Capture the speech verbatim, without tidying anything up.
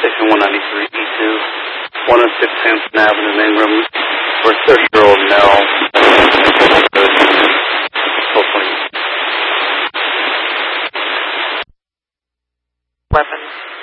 Section one ninety-three E two, one oh six Hampton Avenue, Ingram, for thirty-year-old male. Weapons.